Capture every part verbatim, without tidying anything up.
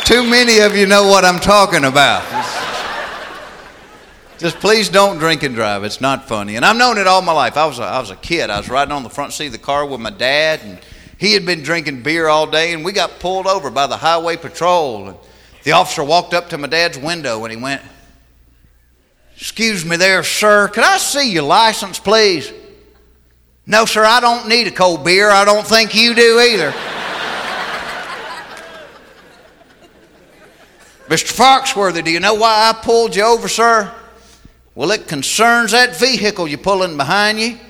Too many of you know what I'm talking about. Just please don't drink and drive. It's not funny. And I've known it all my life. I was a, I was a kid. I was riding on the front seat of the car with my dad, and he had been drinking beer all day, and we got pulled over by the highway patrol. And the officer walked up to my dad's window, and he went, "Excuse me there, sir. Could I see your license, please?" "No, sir, I don't need a cold beer. I don't think you do either." "Mister Foxworthy, do you know why I pulled you over, sir?" "Well, it concerns that vehicle you're pulling behind you."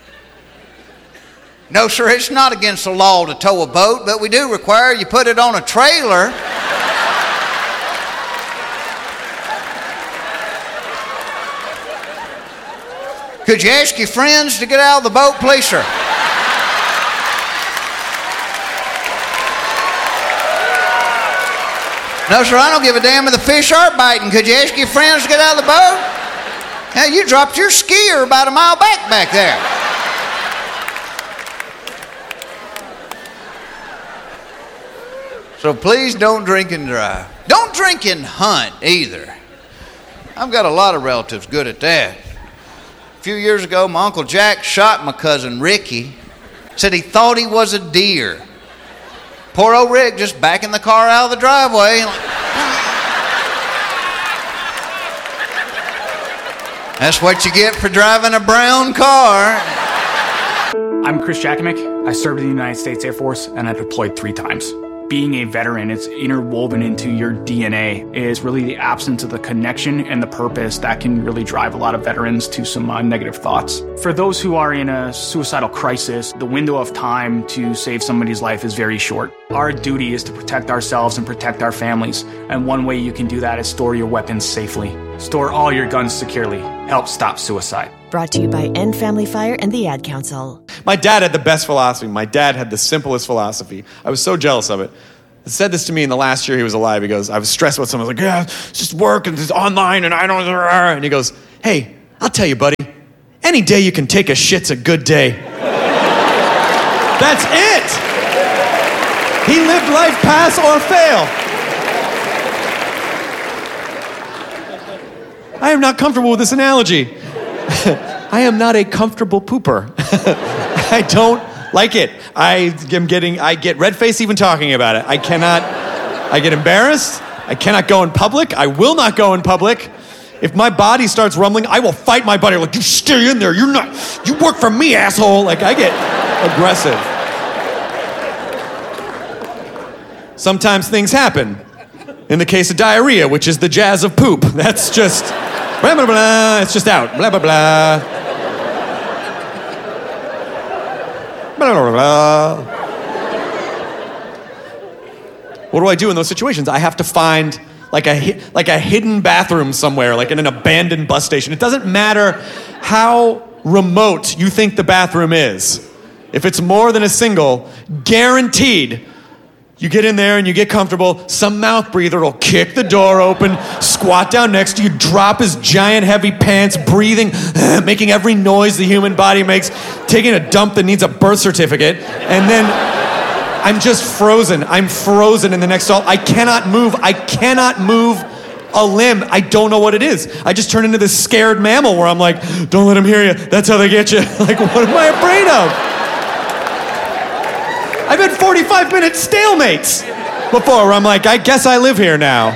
"No, sir, it's not against the law to tow a boat, but we do require you put it on a trailer." "Could you ask your friends to get out of the boat, please, sir?" "No, sir, I don't give a damn if the fish are biting. Could you ask your friends to get out of the boat?" "Now, you dropped your skier about a mile back back there." So please don't drink and drive. Don't drink and hunt either. I've got a lot of relatives good at that. A few years ago, my Uncle Jack shot my cousin Ricky. Said he thought he was a deer. Poor old Rick just backing the car out of the driveway. That's what you get for driving a brown car. I'm Chris Jakomick. I served in the United States Air Force, and I deployed three times. Being a veteran, it's interwoven into your D N A, is really the absence of the connection and the purpose that can really drive a lot of veterans to some uh, negative thoughts. For those who are in a suicidal crisis, the window of time to save somebody's life is very short. Our duty is to protect ourselves and protect our families, and one way you can do that is store your weapons safely. Store all your guns securely. Help stop suicide. Brought to you by End Family Fire and the Ad Council. My dad had the best philosophy. My dad had the simplest philosophy. I was so jealous of it. He said this to me in the last year he was alive. He goes, I was stressed about something. I was like, yeah, it's just work and it's online and I don't... And he goes, hey, I'll tell you, buddy, any day you can take a shit's a good day. That's it. He lived life pass or fail. I am not comfortable with this analogy. I am not a comfortable pooper. I don't like it. I am getting, I get red face even talking about it. I cannot, I get embarrassed. I cannot go in public. I will not go in public. If my body starts rumbling, I will fight my body. Like, you stay in there. You're not, you work for me, asshole. Like, I get aggressive. Sometimes things happen. In the case of diarrhea, which is the jazz of poop. That's just, blah, blah, blah. It's just out. Blah, blah, blah. Blah, blah, blah. What do I do in those situations? I have to find like a like a hidden bathroom somewhere, like in an abandoned bus station. It doesn't matter how remote you think the bathroom is. If it's more than a single, guaranteed, you get in there and you get comfortable, some mouth breather will kick the door open, squat down next to you, drop his giant heavy pants, breathing, making every noise the human body makes, taking a dump that needs a birth certificate, and then I'm just frozen. I'm frozen in the next stall. I cannot move. I cannot move a limb. I don't know what it is. I just turn into this scared mammal where I'm like, don't let him hear you. That's how they get you. Like, what am I afraid of? I've had forty-five minute stalemates before where I'm like, I guess I live here now.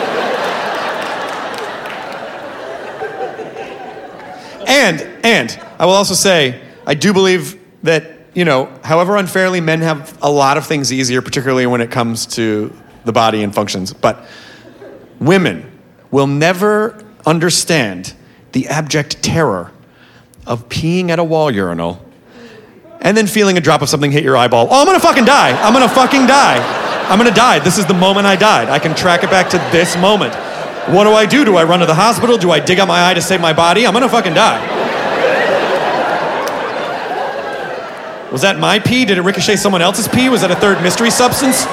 And, and, I will also say, I do believe that, you know, however unfairly men have a lot of things easier, particularly when it comes to the body and functions, but women will never understand the abject terror of peeing at a wall urinal and then feeling a drop of something hit your eyeball. Oh, I'm gonna fucking die. I'm gonna fucking die. I'm gonna die. This is the moment I died. I can track it back to this moment. What do I do? Do I run to the hospital? Do I dig out my eye to save my body? I'm gonna fucking die. Was that my pee? Did it ricochet someone else's pee? Was that a third mystery substance?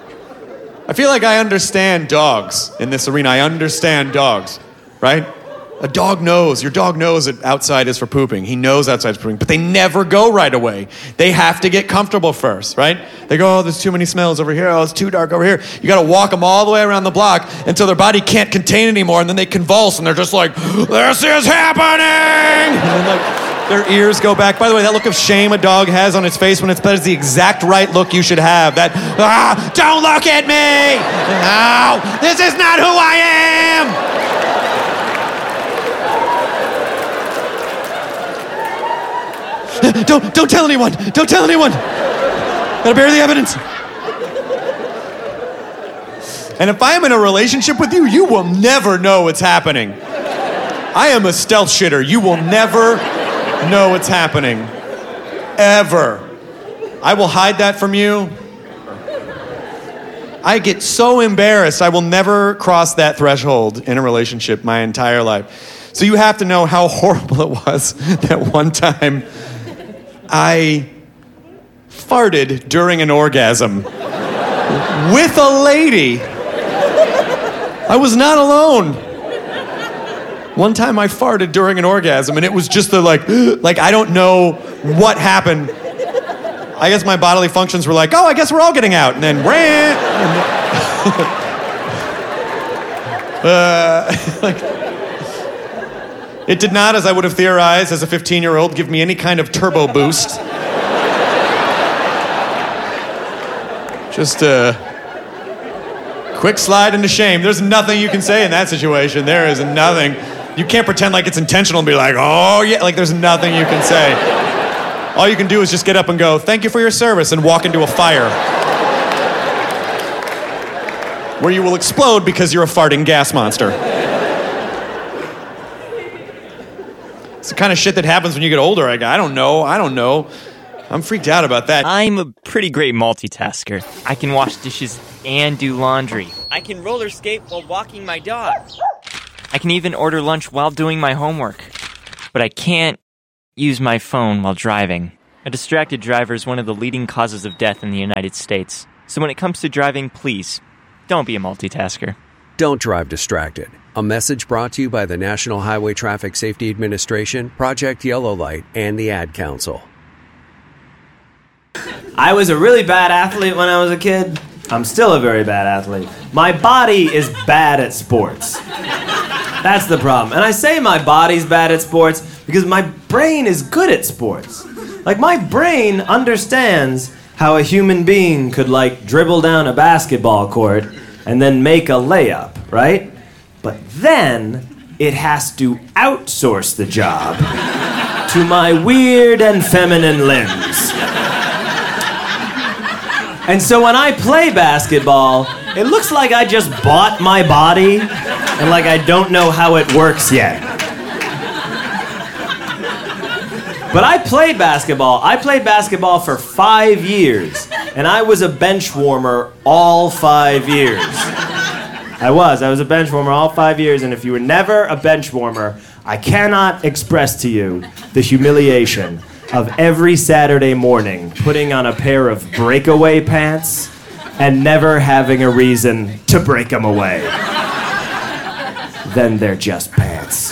I feel like I understand dogs in this arena. I understand dogs, right? A dog knows, your dog knows that outside is for pooping. He knows outside is for pooping, but they never go right away. They have to get comfortable first, right? They go, oh, there's too many smells over here. Oh, it's too dark over here. You gotta walk them all the way around the block until their body can't contain anymore, and then they convulse, and they're just like, this is happening! And then, like, their ears go back. By the way, that look of shame a dog has on its face when it's pet is the exact right look you should have. That, ah, don't look at me! No, this is not who I am! Don't, don't tell anyone. Don't tell anyone. Gotta bury the evidence. And if I am in a relationship with you, you will never know what's happening. I am a stealth shitter. You will never know what's happening. Ever. I will hide that from you. I get so embarrassed. I will never cross that threshold in a relationship my entire life. So you have to know how horrible it was that one time I farted during an orgasm with a lady. I was not alone. One time I farted during an orgasm, and it was just the like, like I don't know what happened. I guess my bodily functions were like, oh, I guess we're all getting out, and then ran. uh, like. It did not, as I would have theorized as a fifteen-year-old, give me any kind of turbo boost. Just a quick slide into shame. There's nothing you can say in that situation. There is nothing. You can't pretend like it's intentional and be like, oh yeah, like there's nothing you can say. All you can do is just get up and go, thank you for your service, and walk into a fire. Where you will explode because you're a farting gas monster. It's the kind of shit that happens when you get older. I, I don't know. I don't know. I'm freaked out about that. I'm a pretty great multitasker. I can wash dishes and do laundry. I can roller skate while walking my dog. I can even order lunch while doing my homework. But I can't use my phone while driving. A distracted driver is one of the leading causes of death in the United States. So when it comes to driving, please, don't be a multitasker. Don't drive distracted. A message brought to you by the National Highway Traffic Safety Administration, Project Yellow Light, and the Ad Council. I was a really bad athlete when I was a kid. I'm still a very bad athlete. My body is bad at sports. That's the problem. And I say my body's bad at sports because my brain is good at sports. Like, my brain understands how a human being could, like, dribble down a basketball court and then make a layup, right? But then it has to outsource the job to my weird and feminine limbs. And so when I play basketball, it looks like I just bought my body and like I don't know how it works yet. But I played basketball. I played basketball for five years, and I was a bench warmer all five years. I was. I was a bench warmer all five years, and if you were never a bench warmer, I cannot express to you the humiliation of every Saturday morning putting on a pair of breakaway pants and never having a reason to break them away. Then they're just pants.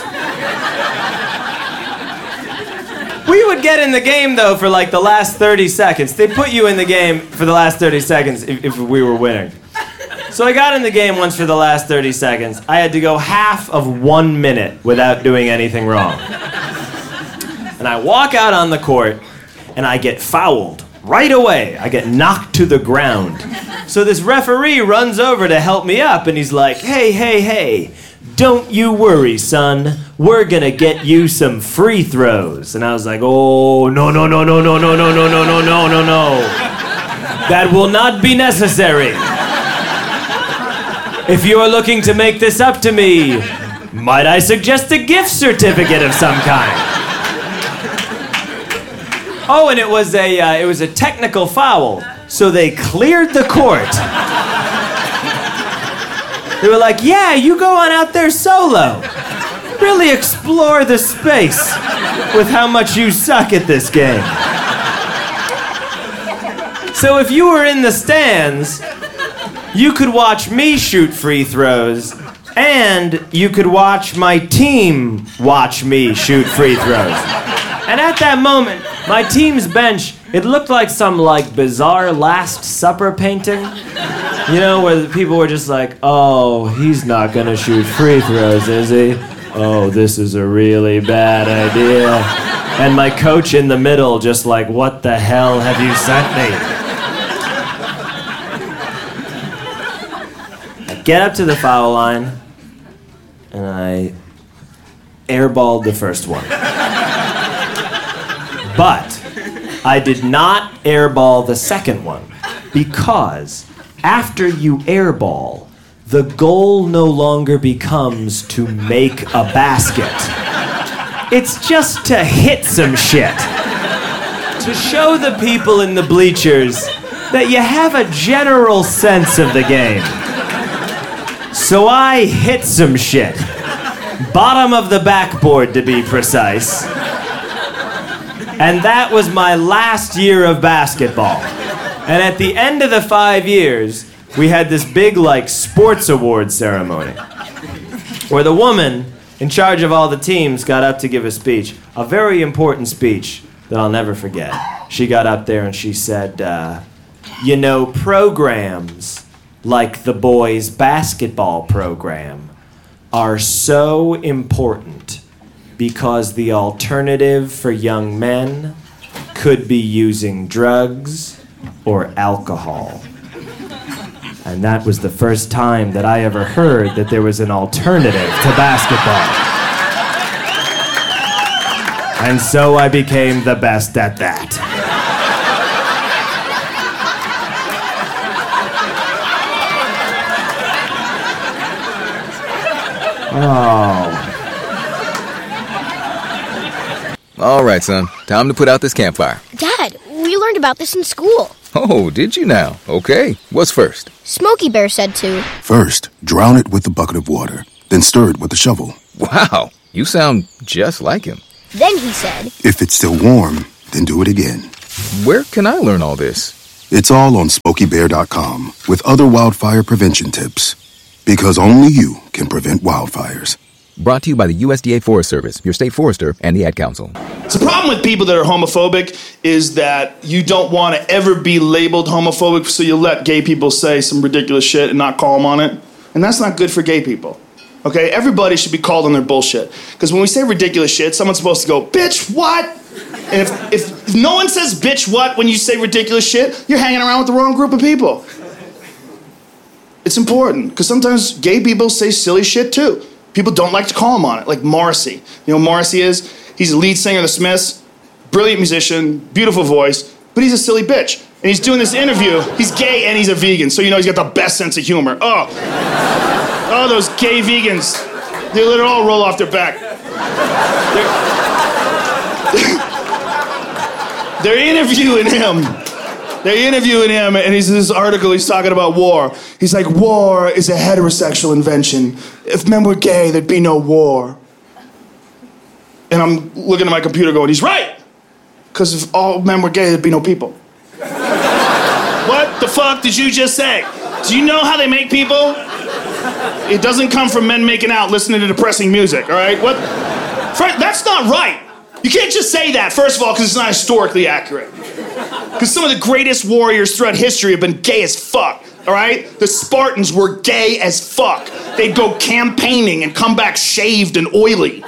We would get in the game, though, for like the last thirty seconds. They'd put you in the game for the last thirty seconds if, if we were winning. So I got in the game once for the last thirty seconds. I had to go half of one minute without doing anything wrong. And I walk out on the court, and I get fouled right away. I get knocked to the ground. So this referee runs over to help me up, and he's like, hey, hey, hey, don't you worry, son. We're gonna get you some free throws. And I was like, oh, no, no, no, no, no, no, no, no, no, no, no, no, no. That will not be necessary. If you are looking to make this up to me, might I suggest a gift certificate of some kind? Oh, and it was a uh, it was a technical foul, so they cleared the court. They were like, yeah, you go on out there solo. Really explore the space with how much you suck at this game. So if you were in the stands, you could watch me shoot free throws, And you could watch my team watch me shoot free throws. And at that moment, my team's bench, it looked like some like bizarre Last Supper painting. You know, where the people were just like, oh, he's not gonna shoot free throws, is he? Oh, this is a really bad idea. And my coach in the middle just like, what the hell have you sent me? I get up to the foul line, and I airballed the first one. But I did not airball the second one, because after you airball, the goal no longer becomes to make a basket. It's just to hit some shit. To show the people in the bleachers that you have a general sense of the game. So I hit some shit. Bottom of the backboard, to be precise. And that was my last year of basketball. And at the end of the five years, we had this big, like, sports award ceremony where the woman in charge of all the teams got up to give a speech, a very important speech that I'll never forget. She got up there and she said, uh, you know, programs like the boys' basketball program are so important because the alternative for young men could be using drugs or alcohol. And that was the first time that I ever heard that there was an alternative to basketball. And so I became the best at that. Oh. All right, son. Time to put out this campfire. Dad, we learned about this in school. Oh, did you now? Okay. What's first? Smokey Bear said to. First, drown it with a bucket of water, then stir it with a shovel. Wow, you sound just like him. Then he said, if it's still warm, then do it again. Where can I learn all this? It's all on Smokey Bear dot com with other wildfire prevention tips. Because only you can prevent wildfires. Brought to you by the U S D A Forest Service, your state forester, and the Ad Council. So the problem with people that are homophobic is that you don't want to ever be labeled homophobic, so you let gay people say some ridiculous shit and not call them on it. And that's not good for gay people. Okay? Everybody should be called on their bullshit. Because when we say ridiculous shit, someone's supposed to go, bitch, what? And if, if, if no one says bitch, what, when you say ridiculous shit, you're hanging around with the wrong group of people. It's important, because sometimes gay people say silly shit too. People don't like to call him on it, like Morrissey. You know who Morrissey is? He's the lead singer of the Smiths, brilliant musician, beautiful voice, but he's a silly bitch. And he's doing this interview. He's gay and he's a vegan, so you know he's got the best sense of humor. Oh, oh, those gay vegans. They let it all roll off their back. They're, they're interviewing him. They're interviewing him, and he's in this article, he's talking about war. He's like, war is a heterosexual invention. If men were gay, there'd be no war. And I'm looking at my computer going, he's right! Because if all men were gay, there'd be no people. What the fuck did you just say? Do you know how they make people? It doesn't come from men making out listening to depressing music, all right? What? Frank, that's not right. You can't just say that, first of all, because it's not historically accurate. Because some of the greatest warriors throughout history have been gay as fuck, all right? The Spartans were gay as fuck. They'd go campaigning and come back shaved and oily.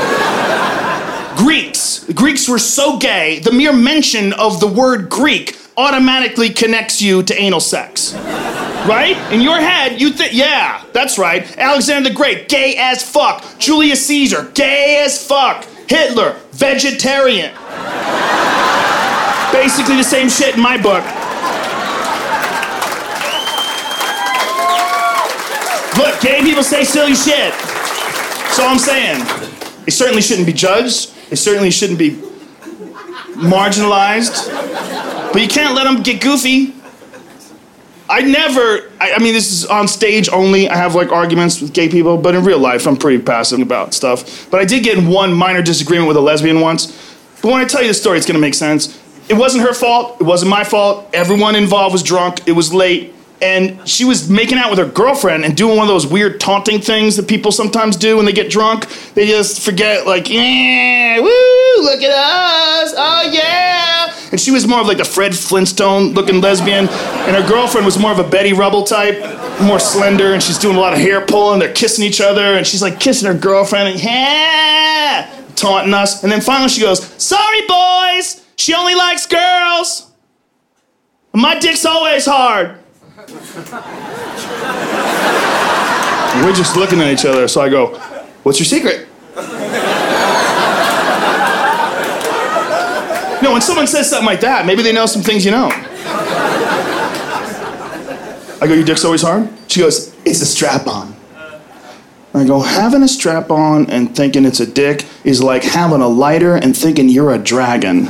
Greeks. The Greeks were so gay, the mere mention of the word Greek automatically connects you to anal sex. Right? In your head, you think, yeah, that's right. Alexander the Great, gay as fuck. Julius Caesar, gay as fuck. Hitler, vegetarian. Basically the same shit in my book. Look, gay people say silly shit. That's all I'm saying. They certainly shouldn't be judged. They certainly shouldn't be marginalized. But you can't let them get goofy. I never, I, I mean, this is on stage only. I have like arguments with gay people, but in real life, I'm pretty passive about stuff. But I did get in one minor disagreement with a lesbian once. But when I tell you the story, it's gonna make sense. It wasn't her fault. It wasn't my fault. Everyone involved was drunk. It was late. and she was making out with her girlfriend and doing one of those weird taunting things that people sometimes do when they get drunk. They just forget, like, yeah, woo, look at us, oh yeah. And she was more of like the Fred Flintstone looking lesbian, and her girlfriend was more of a Betty Rubble type, more slender, and she's doing a lot of hair pulling. They're kissing each other, and she's like kissing her girlfriend, and yeah, taunting us. And then finally she goes, sorry boys, she only likes girls. My dick's always hard. We're just looking at each other, so I go, what's your secret? No, when someone says something like that, maybe they know some things you know. I go, your dick's always hard? She goes, it's a strap-on. I go, having a strap-on and thinking it's a dick is like having a lighter and thinking you're a dragon.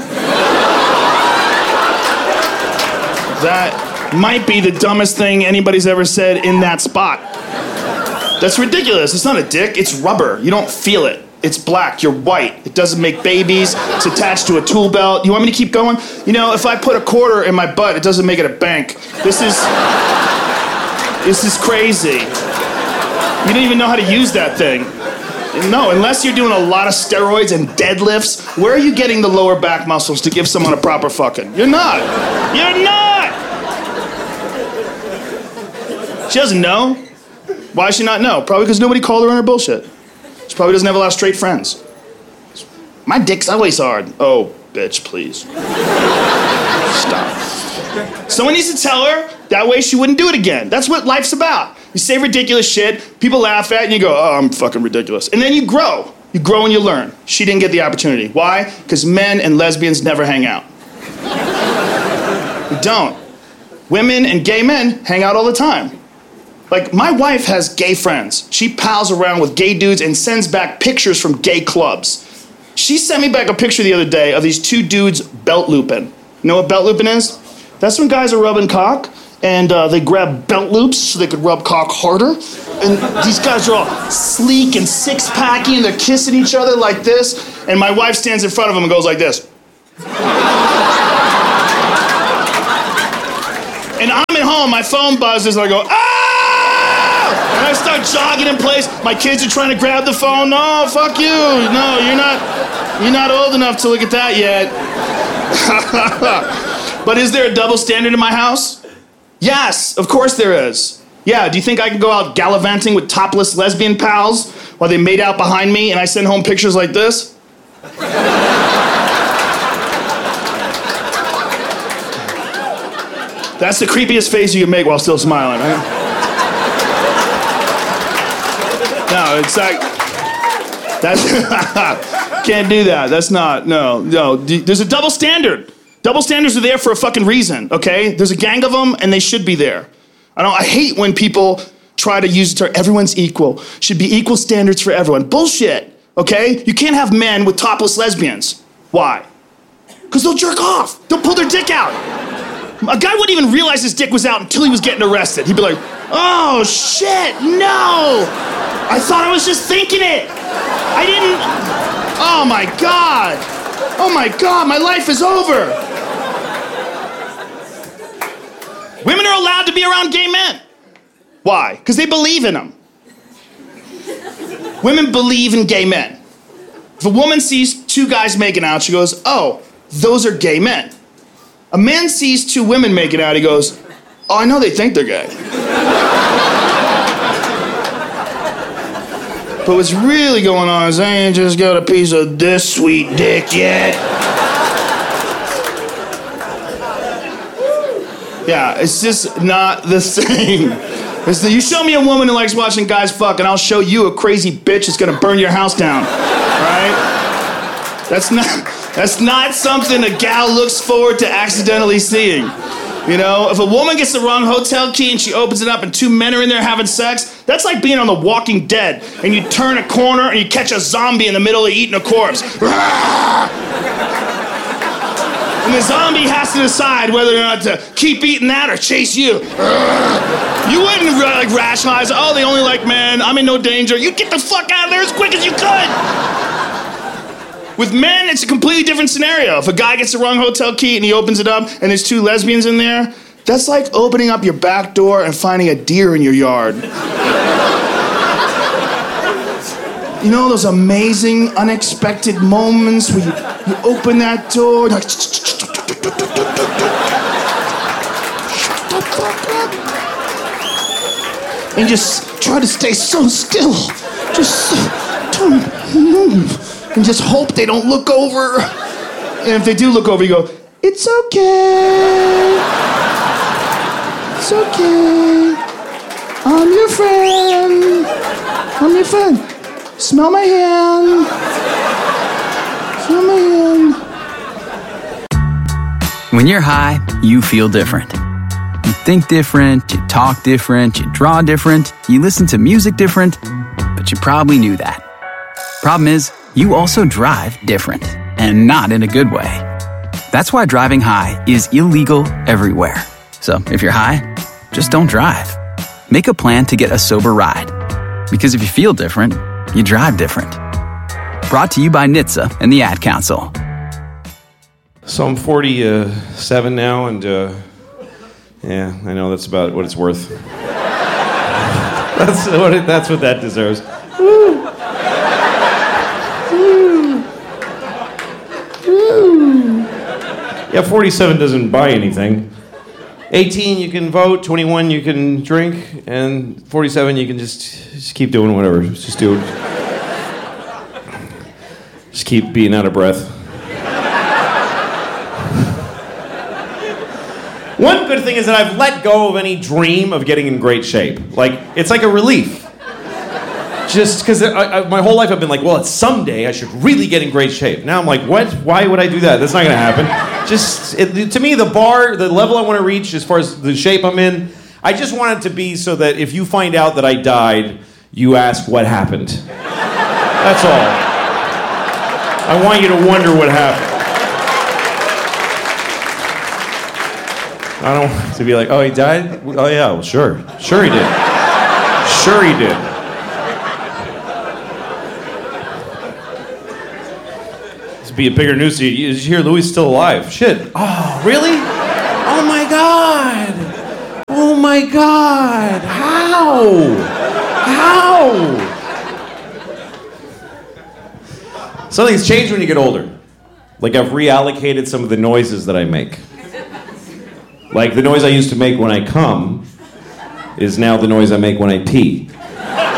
That might be the dumbest thing anybody's ever said in that spot. That's ridiculous. It's not a dick, it's rubber. You don't feel it. It's black, you're white. It doesn't make babies. It's attached to a tool belt. You want me to keep going? You know, if I put a quarter in my butt, it doesn't make it a bank. This is... This is crazy. You don't even know how to use that thing. No, unless you're doing a lot of steroids and deadlifts, where are you getting the lower back muscles to give someone a proper fucking? You're not. You're not! She doesn't know. Why does she not know? Probably because nobody called her on her bullshit. She probably doesn't have a lot of straight friends. My dick's always hard. Oh, bitch, please. Stop. Someone needs to tell her, that way she wouldn't do it again. That's what life's about. You say ridiculous shit, people laugh at it, and you go, oh, I'm fucking ridiculous. And then you grow. You grow and you learn. She didn't get the opportunity. Why? Because men and lesbians never hang out. We don't. Women and gay men hang out all the time. Like, my wife has gay friends. She pals around with gay dudes and sends back pictures from gay clubs. She sent me back a picture the other day of these two dudes belt looping. You know what belt looping is? That's when guys are rubbing cock, and uh, they grab belt loops so they could rub cock harder. And these guys are all sleek and six-packy, and they're kissing each other like this. And my wife stands in front of them and goes like this. And I'm at home, my phone buzzes, and I go, ah! And I start jogging in place. My kids are trying to grab the phone. No, fuck you. No, you're not, you're not old enough to look at that yet. But is there a double standard in my house? Yes, of course there is. Yeah, do you think I can go out gallivanting with topless lesbian pals while they made out behind me and I send home pictures like this? That's the creepiest face you can make while still smiling, right? No, it's like, that's, can't do that. That's not, no, no. There's a double standard. Double standards are there for a fucking reason, okay? There's a gang of them, and they should be there. I don't. I hate when people try to use the term, everyone's equal. Should be equal standards for everyone. Bullshit, okay? You can't have men with topless lesbians. Why? Because they'll jerk off. They'll pull their dick out. A guy wouldn't even realize his dick was out until he was getting arrested. He'd be like, oh, shit, no. I thought I was just thinking it. I didn't. Oh, my God. Oh, my God, my life is over. Women are allowed to be around gay men. Why? Because they believe in them. Women believe in gay men. If a woman sees two guys making out, she goes, oh, those are gay men. A man sees two women making out, he goes, oh, I know they think they're gay. But what's really going on is I ain't just got a piece of this sweet dick yet. Yeah, it's just not the same. It's the, you show me a woman who likes watching guys fuck, and I'll show you a crazy bitch that's gonna burn your house down, right? That's not, that's not something a gal looks forward to accidentally seeing. You know, if a woman gets the wrong hotel key and she opens it up and two men are in there having sex, that's like being on The Walking Dead, and you turn a corner and you catch a zombie in the middle of eating a corpse. And the zombie has to decide whether or not to keep eating that or chase you. You wouldn't like rationalize, oh, they only like men, I'm in no danger. You'd get the fuck out of there as quick as you could. With men, it's a completely different scenario. If a guy gets the wrong hotel key and he opens it up and there's two lesbians in there, That's like opening up your back door and finding a deer in your yard. You know those amazing, unexpected moments where you, you open that door, like, shut the fuck up. And just try to stay so still. Just don't move. And just hope they don't look over. And if they do look over, you go, it's okay. It's okay. I'm your friend. I'm your friend. Smell my hand. Smell my hand. When you're high, you feel different. You think different, you talk different, you draw different, you listen to music different, but you probably knew that. Problem is, you also drive different, and not in a good way. That's why driving high is illegal everywhere. So if you're high, just don't drive. Make a plan to get a sober ride. Because if you feel different, you drive different. Brought to you by N H T S A and the Ad Council. So I'm forty-seven now, and uh, yeah, I know that's about what it's worth. that's what it, that's what that deserves. Woo. Woo. Woo. Yeah, forty-seven doesn't buy anything. eighteen you can vote, twenty-one you can drink, and forty-seven you can just just keep doing whatever. Just do it. Just keep being out of breath. One good thing is that I've let go of any dream of getting in great shape. Like, it's like a relief. Just because my whole life I've been like, well, it's someday I should really get in great shape. Now I'm like, what? Why would I do that? That's not going to happen. Just, it, to me, the bar, the level I want to reach as far as the shape I'm in, I just want it to be so that if you find out that I died, you ask what happened. That's all. I want you to wonder what happened. I don't want to be like, oh, he died? Oh, yeah, well, sure. Sure he did. Sure he did. This would be a bigger news to you. You hear Louis is still alive. Shit. Oh, really? Oh, my God. Oh, my God. How? How? Something's changed when you get older. Like, I've reallocated some of the noises that I make. Like, the noise I used to make when I come is now the noise I make when I pee.